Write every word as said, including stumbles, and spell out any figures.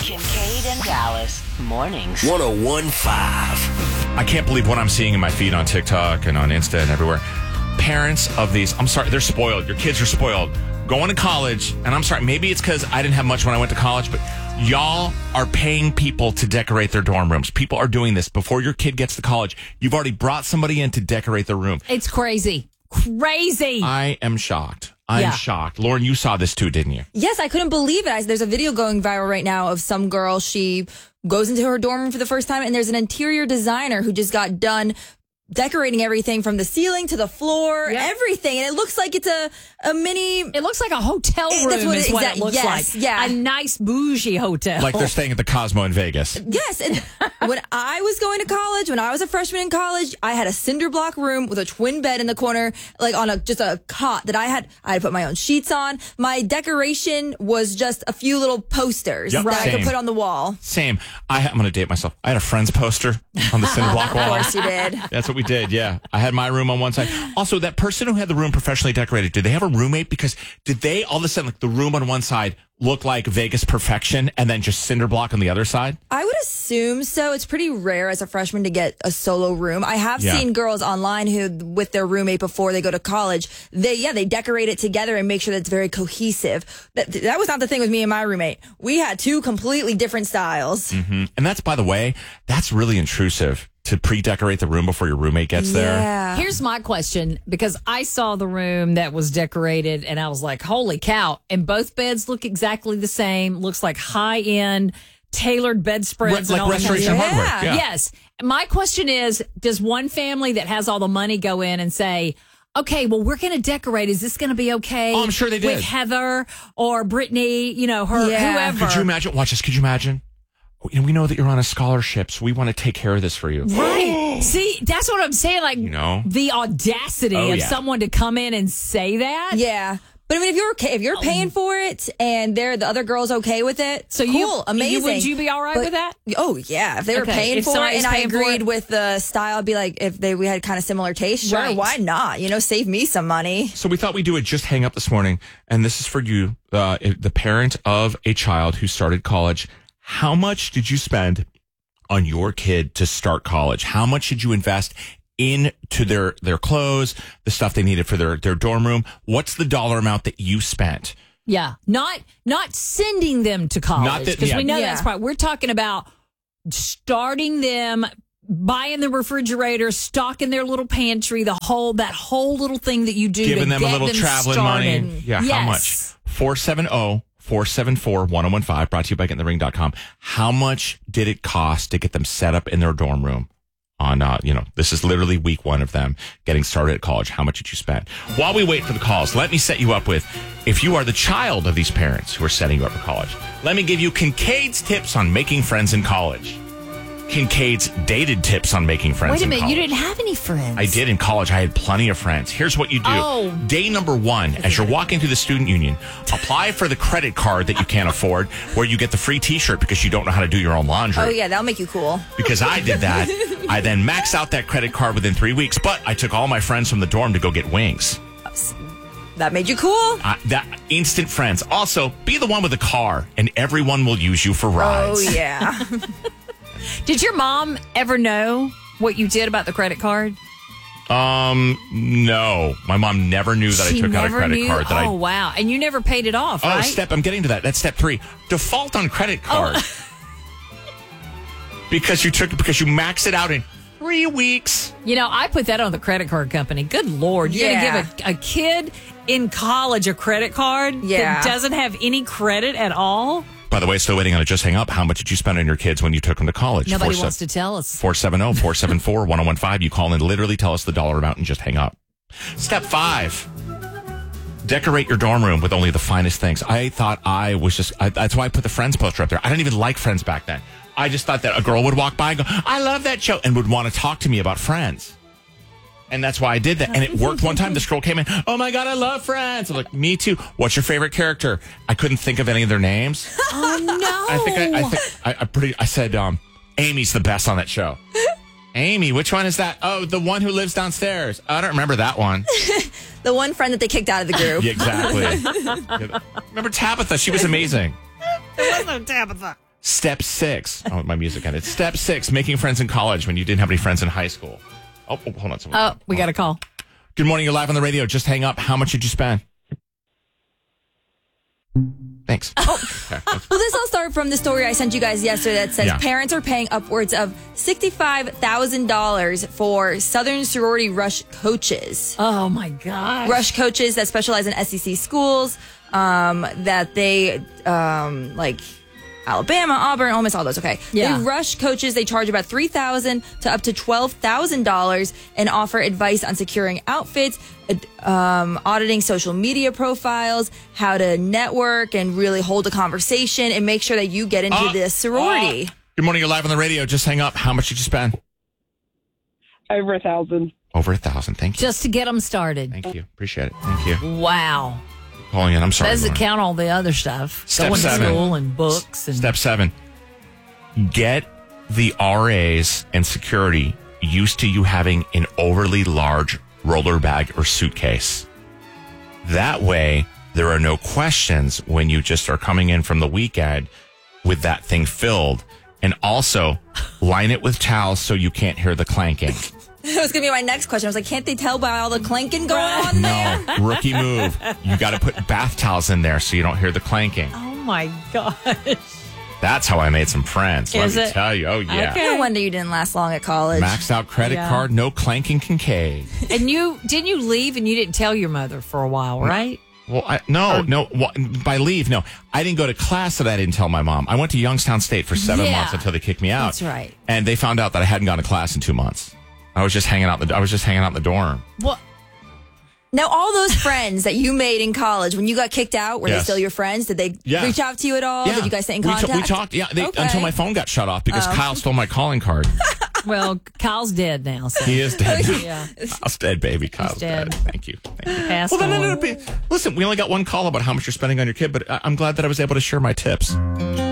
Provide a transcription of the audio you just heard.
Kincaid and Dallas mornings. one oh one point five. I can't believe what I'm seeing in my feed on TikTok and on Insta and everywhere. Parents of these, I'm sorry, they're spoiled. Your kids are spoiled. Going to college, and I'm sorry, maybe it's because I didn't have much when I went to college, but y'all are paying people to decorate their dorm rooms. People are doing this before your kid gets to college. You've already brought somebody in to decorate their room. It's crazy. Crazy. I am shocked. I'm Yeah. shocked. Lauren, you saw this too, didn't you? Yes, I couldn't believe it. I, there's a video going viral right now of some girl. She goes into her dorm room for the first time, and there's an interior designer who just got done decorating everything from the ceiling to the floor, Yep. everything. And it looks like it's a, a mini... It looks like a hotel Eh, room that's what is it- what exact- it looks yes, like. yeah. A nice bougie hotel. Like they're staying at the Cosmo in Vegas. Yes, and when I was going to college, when I was a freshman in college, I had a cinder block room with a twin bed in the corner, like on a just a cot that I had. I had put my own sheets on. My decoration was just a few little posters Yep, that I same. could put on the wall. Same. I, I'm going to date myself. I had a Friends poster on the cinder block wall. Of course you did. That's what we did, yeah. I had my room on one side. Also, that person who had the room professionally decorated, did they have a roommate? Because did they all of a sudden, like the room on one side, look like Vegas perfection and then just cinder block on the other side? I would assume so. It's pretty rare as a freshman to get a solo room. I have Yeah. seen girls online who, with their roommate before they go to college, they yeah they decorate it together and make sure that it's very cohesive. That that was not the thing with me and my roommate. We had two completely different styles. Mm-hmm. And that's, by the way, that's really intrusive to pre-decorate the room before your roommate gets there. Yeah. Here's my question, because I saw the room that was decorated and I was like, holy cow. And both beds look exactly the same. Looks like high-end tailored bedspreads. Re- and like all that restoration kind of hardware. Yeah. Yeah. Yes. My question is, does one family that has all the money go in and say, okay, well, we're going to decorate. Is this going to be okay? Oh, I'm sure they did. With Heather or Brittany, you know, her, Yeah. whoever. Could you imagine? Watch this. Could you imagine? You know, we know that you're on a scholarship, so we want to take care of this for you. Right. See, that's what I'm saying. Like, You know? the audacity Oh, of yeah. someone to come in and say that. Yeah. But I mean, if you're okay, if you're paying for it and they're the other girl's okay with it, So cool, you, amazing. You, would you be all right But- with that? Oh yeah, if they were Okay, paying if for it somebody's and I paying for agreed it- with the style, I'd be like, if they we had kind of similar taste, sure, Right. why not? You know, save me some money. So we thought we'd do it just hang up this morning. And this is for you, uh, the parent of a child who started college. How much did you spend on your kid to start college? How much did you invest into their, their clothes, the stuff they needed for their, their dorm room? What's the dollar amount that you spent? Yeah, not not sending them to college, that- because yeah. we know Yeah. that's part. We're talking about starting them, buying the refrigerator, stocking their little pantry, the whole that whole little thing that you do, Giving to them a get little them traveling started. money. Yeah, Yes. how much? four seven zero, four seven four, one zero one five, brought to you by getting the ring dot com. How much did it cost to get them set up in their dorm room? On, uh, you know, this is literally week one of them getting started at college. How much did you spend? While we wait for the calls, let me set you up with, if you are the child of these parents who are setting you up for college, let me give you Kincaid's tips on making friends in college. Kincaid's dated tips on making friends Wait a in minute, college. you didn't have any friends. I did in college. I had plenty of friends. Here's what you do. Oh. Day number one, as you're walking through the student union, apply for the credit card that you can't afford, where you get the free t-shirt because you don't know how to do your own laundry. Oh yeah, that'll make you cool. Because I did that. I then maxed out that credit card within three weeks, but I took all my friends from the dorm to go get wings. That made you cool. Uh, that instant friends. Also, be the one with a car, and everyone will use you for rides. Oh yeah. Did your mom ever know what you did about the credit card? Um, no. My mom never knew that She I took out a never credit knew? card. That oh, I wow. And you never paid it off, Oh, right? step, I'm getting to that. That's step three. Default on credit card. Oh. because you took, because you maxed it out in three weeks. You know, I put that on the credit card company. Good Lord. You're Yeah. going to give a, a kid in college a credit card Yeah. that doesn't have any credit at all? By the way, still waiting on it. Just hang up. How much did you spend on your kids when you took them to college? Nobody Four wants se- to tell us. four seven zero, four seven four, one zero one five. You call in, literally tell us the dollar amount and just hang up. Step five. Decorate your dorm room with only the finest things. I thought I was just, I, that's why I put the Friends poster up there. I didn't even like Friends back then. I just thought that a girl would walk by and go, I love that show, and would want to talk to me about Friends. And that's why I did that. And it worked one time. This girl came in, oh my God, I love Friends. I'm like, me too. What's your favorite character? I couldn't think of any of their names. Oh, no. I think I, I think I, I pretty, I said, um, Amy's the best on that show. Amy, which one is that? Oh, the one who lives downstairs. I don't remember that one. The one friend that they kicked out of the group. Yeah, exactly. Remember Tabitha? She was amazing. There was no Tabitha. Step six. Oh, my music ended. Step six, making friends in college when you didn't have any friends in high school. Oh, oh hold on. Someone. Oh, we got a call. Good morning. You're live on the radio. Just hang up. How much did you spend? Thanks. Oh. Okay. Well, this all started from the story I sent you guys yesterday that says Yeah. parents are paying upwards of sixty-five thousand dollars for Southern sorority rush coaches. Oh, my God. Rush coaches that specialize in S E C schools, um, that they, um, like Alabama, Auburn, Ole Miss, all those. Okay. Yeah. They rush coaches. They charge about three thousand dollars to up to twelve thousand dollars and offer advice on securing outfits, um, auditing social media profiles, how to network and really hold a conversation and make sure that you get into Uh, this sorority. uh, good morning. You're live on the radio. Just hang up. How much did you spend? Over a thousand. Over a thousand. Thank you. Just to get them started. Thank you. Appreciate it. Thank you. Wow. Calling in. I'm sorry. That doesn't Lauren. count all the other stuff. Step Going seven. to school and books. And Step seven. Get the R As and security used to you having an overly large roller bag or suitcase. That way, there are no questions when you just are coming in from the weekend with that thing filled. And also, line it with towels so you can't hear the clanking. That was going to be my next question. I was like, can't they tell by all the clanking going on there? No, rookie move. You got to put bath towels in there so you don't hear the clanking. oh, my gosh. That's how I made some friends. Let Is me it? tell you. Oh, yeah. Okay. No wonder you didn't last long at college. Maxed out credit Yeah. card, no clanking Kincaid. And you, didn't you leave and you didn't tell your mother for a while, right? Well, I, no, no. wha- By leave, no. I didn't go to class that I didn't tell my mom. I went to Youngstown State for seven Yeah. months until they kicked me out. That's right. And they found out that I hadn't gone to class in two months. I was just hanging out. In the, I was just hanging out in the dorm. What? Now, all those friends that you made in college, when you got kicked out, were Yes. they still your friends? Did they Yeah. reach out to you at all? Did you guys stay in we, contact? we talked. Yeah, they, Okay. until my phone got shut off because Kyle stole my calling card. Well, Kyle's dead now. So. He is dead. Yeah. Kyle's dead, baby. Kyle's dead. dead. Thank you. Thank you. Passed Well, then it on. ended up being. Listen, we only got one call about how much you're spending on your kid, but I- I'm glad that I was able to share my tips.